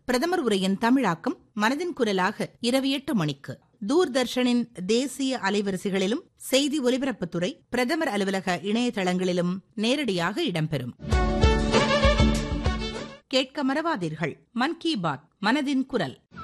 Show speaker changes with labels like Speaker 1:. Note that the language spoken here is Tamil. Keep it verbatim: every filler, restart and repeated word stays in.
Speaker 1: பிரதமர் உரையின் தமிழாக்கம் மனதின் குரலாக இரவு எட்டு மணிக்கு தூர்தர்ஷனின் தேசிய அலைவரிசைகளிலும் செய்தி ஒலிபரப்புத்துறை பிரதமர் அலுவலக இணையதளங்களிலும் நேரடியாக இடம்பெறும். கேட்க மறவாதீர்கள். மன் கி பாத் மனதின் குரல்.